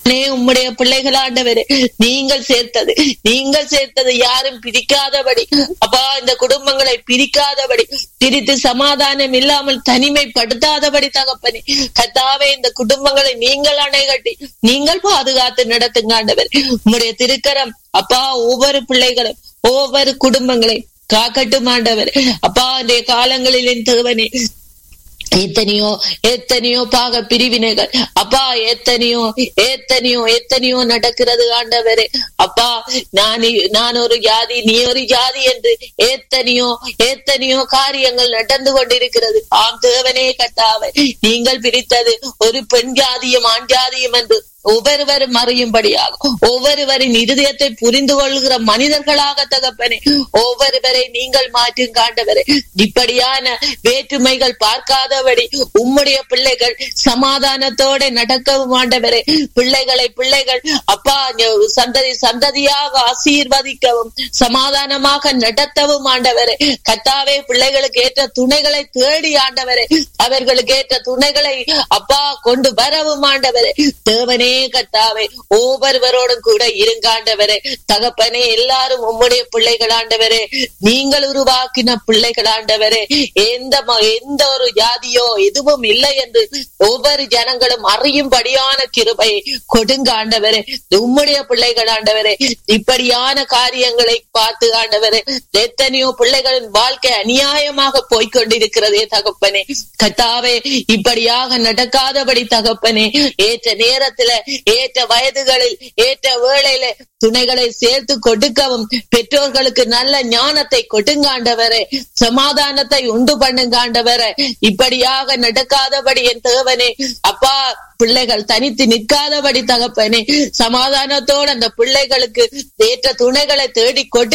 உம்முடைய பிள்ளைகள் ஆண்டவரே, நீங்கள் சேர்த்தது யாரும் பிரிக்காதபடி அப்பா, இந்த குடும்பங்களை பிரிக்காதபடி, பிரித்து சமாதானம் இல்லாமல் தனிமைப்படுத்தாதபடி தகப்பனே கர்த்தாவே, இந்த குடும்பங்களை நீங்கள் அணை கட்டி நீங்கள் பாதுகாத்து நடத்துங்க ஆண்டவர். உம்முடைய திருக்கரம் அப்பா ஒவ்வொரு பிள்ளைகளும் ஒவ்வொரு குடும்பங்களை காக்கட்டும் ஆண்டவர். அப்பா, இந்த காலங்களில் என் தேவனே எத்தனையோ பாக பிரிவினைகள் அப்பா, எத்தனையோ நடக்கிறது ஆண்டவரே. அப்பா, நான் ஒரு ஜாதி நீ ஒரு ஜாதி என்று எத்தனையோ காரியங்கள் நடந்து கொண்டிருக்கிறது. ஆம் தேவனே கர்த்தாவே, நீங்கள் பிரித்தது ஒரு பெண் ஜாதியும் ஆண் ஜாதியும் என்று ஒவ்வொருவரும் அறியும்படியாக, ஒவ்வொருவரின் இருதயத்தை புரிந்து கொள்கிற மனிதர்களாக தகப்பனே ஒவ்வொருவரை நீங்கள் மாற்றும் ஆண்டவரே. இப்படியான வேற்றுமைகள் பார்க்காதபடி உம்முடைய பிள்ளைகள் சமாதானத்தோட நடக்கவும் ஆண்டவரே. பிள்ளைகள் அப்பா சந்ததியாக ஆசீர்வதிக்கவும் சமாதானமாக நடத்தவும் ஆண்டவரே. கர்த்தாவே, பிள்ளைகளுக்கு ஏற்ற துணைகளை தேடி ஆண்டவரே, அவர்களுக்கு ஏற்ற துணைகளை அப்பா கொண்டு வரவும் ஆண்டவரே. தேவனே கர்த்தாவே, ஒவ்வொருவரோடும் கூட இருங்காண்டவரே. தகப்பனே, எல்லாரும் உம்முடைய பிள்ளைகள் ஆண்டவரே, நீங்கள் உருவாக்கின பிள்ளைகள் ஆண்டவரே. எந்த ஒரு ஜாதியோ எதுவும் இல்லை என்று ஒவ்வொரு ஜனங்களும் அறியும்படியான கிருபை கொடுங்க ஆண்டவரே. உம்முடைய பிள்ளைகள் ஆண்டவரே, இப்படியான காரியங்களை பார்த்து ஆண்டவரே, எத்தனையோ பிள்ளைகளின் வாழ்க்கை அநியாயமாக போய்கொண்டிருக்கிறதே தகப்பனே. கர்த்தாவே, இப்படியாக நடக்காதபடி தகப்பனே, ஏற்ற நேரத்துல ஏற்ற வயதுகளில் ஏற்ற வேளையில துணைகளை சேர்த்து கொடுக்கவும், பெற்றோர்களுக்கு நல்ல ஞானத்தை கொடுங்காண்டவரே, சமாதானத்தை உண்டு பண்ணுங்காண்டவரே. இப்படியாக நடக்காதபடி என் தேவனே அப்பா, பிள்ளைகள் தனித்து நிற்காதபடி தகப்பனே, சமாதானத்தோடு அந்த பிள்ளைகளுக்கு ஏற்ற துணைகளை தேடி கொடு